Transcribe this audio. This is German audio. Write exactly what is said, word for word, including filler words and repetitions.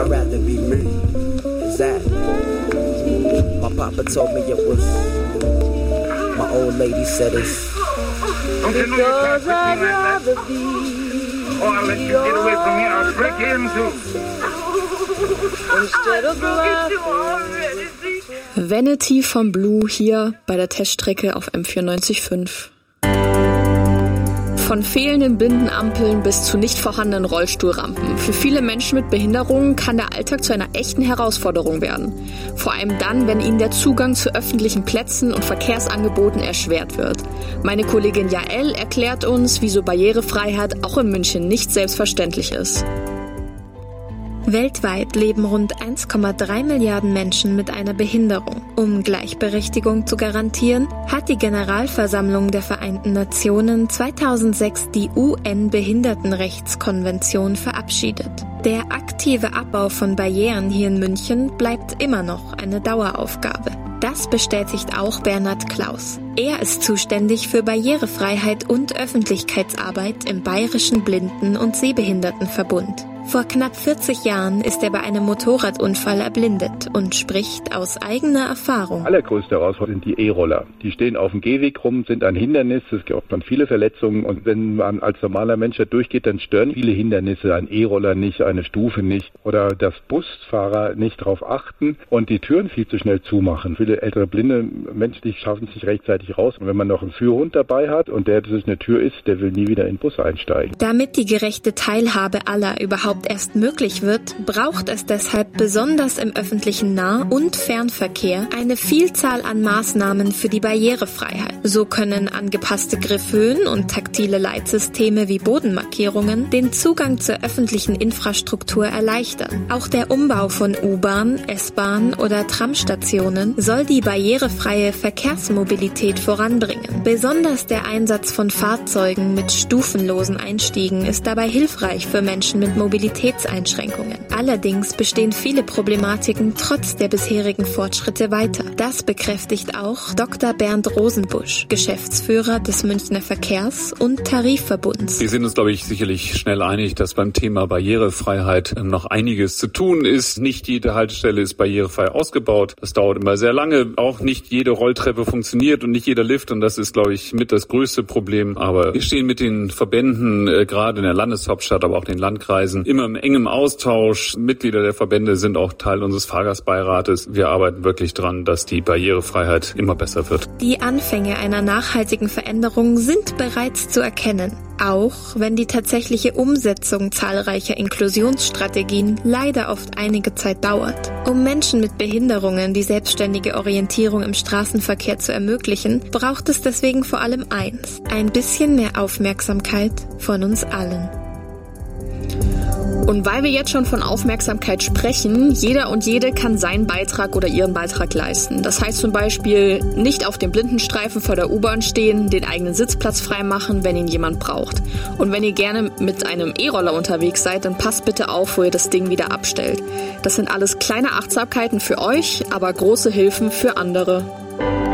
I'd rather be me. Is that? My papa told me it was. My old lady said it's. Because I'd rather be. Oh, I'll let you get away from me. I'll break him too. Instead of laughing. Vanity von Blue hier bei der Teststrecke auf M vierundneunzig Komma fünf. Von fehlenden Blindenampeln bis zu nicht vorhandenen Rollstuhlrampen. Für viele Menschen mit Behinderungen kann der Alltag zu einer echten Herausforderung werden. Vor allem dann, wenn ihnen der Zugang zu öffentlichen Plätzen und Verkehrsangeboten erschwert wird. Meine Kollegin Jael erklärt uns, wieso Barrierefreiheit auch in München nicht selbstverständlich ist. Weltweit leben rund eins Komma drei Milliarden Menschen mit einer Behinderung. Um Gleichberechtigung zu garantieren, hat die Generalversammlung der Vereinten Nationen zweitausendsechs die U N-Behindertenrechtskonvention verabschiedet. Der aktive Abbau von Barrieren hier in München bleibt immer noch eine Daueraufgabe. Das bestätigt auch Bernhard Klaus. Er ist zuständig für Barrierefreiheit und Öffentlichkeitsarbeit im Bayerischen Blinden- und Sehbehindertenverbund. Vor knapp vierzig Jahren ist er bei einem Motorradunfall erblindet und spricht aus eigener Erfahrung. Die allergrößte Herausforderung sind die E-Roller. Die stehen auf dem Gehweg rum, sind ein Hindernis, es gibt dann viele Verletzungen und wenn man als normaler Mensch da durchgeht, dann stören viele Hindernisse, ein E-Roller nicht, eine Stufe nicht oder dass Busfahrer nicht darauf achten und die Türen viel zu schnell zumachen. Viele ältere blinde Menschen, die schaffen es nicht rechtzeitig raus. Und wenn man noch einen Führhund dabei hat und der durch eine Tür ist, der will nie wieder in den Bus einsteigen. Damit die gerechte Teilhabe aller überhaupt erst möglich wird, braucht es deshalb besonders im öffentlichen Nah- und Fernverkehr eine Vielzahl an Maßnahmen für die Barrierefreiheit. So können angepasste Griffhöhen und taktile Leitsysteme wie Bodenmarkierungen den Zugang zur öffentlichen Infrastruktur erleichtern. Auch der Umbau von U-Bahn, S-Bahn oder Tramstationen soll die barrierefreie Verkehrsmobilität voranbringen. Besonders der Einsatz von Fahrzeugen mit stufenlosen Einstiegen ist dabei hilfreich für Menschen mit Mobilitätseinschränkungen. Allerdings bestehen viele Problematiken trotz der bisherigen Fortschritte weiter. Das bekräftigt auch Doktor Bernd Rosenbusch, Geschäftsführer des Münchner Verkehrs- und Tarifverbunds. Wir sind uns, glaube ich, sicherlich schnell einig, dass beim Thema Barrierefreiheit noch einiges zu tun ist. Nicht jede Haltestelle ist barrierefrei ausgebaut. Das dauert immer sehr lange. Auch nicht jede Rolltreppe funktioniert und nicht jeder Lift. Und das ist, glaube ich, mit das größte Problem. Aber wir stehen mit den Verbänden, äh, gerade in der Landeshauptstadt, aber auch den Landkreisen, immer im engem Austausch. Mitglieder der Verbände sind auch Teil unseres Fahrgastbeirates. Wir arbeiten wirklich dran, dass die Barrierefreiheit immer besser wird. Die Anfänge einer nachhaltigen Veränderung sind bereits zu erkennen. Auch wenn die tatsächliche Umsetzung zahlreicher Inklusionsstrategien leider oft einige Zeit dauert. Um Menschen mit Behinderungen die selbstständige Orientierung im Straßenverkehr zu ermöglichen, braucht es deswegen vor allem eins: ein bisschen mehr Aufmerksamkeit von uns allen. Und weil wir jetzt schon von Aufmerksamkeit sprechen, jeder und jede kann seinen Beitrag oder ihren Beitrag leisten. Das heißt zum Beispiel nicht auf dem Blindenstreifen vor der U-Bahn stehen, den eigenen Sitzplatz freimachen, wenn ihn jemand braucht. Und wenn ihr gerne mit einem E-Roller unterwegs seid, dann passt bitte auf, wo ihr das Ding wieder abstellt. Das sind alles kleine Achtsamkeiten für euch, aber große Hilfen für andere.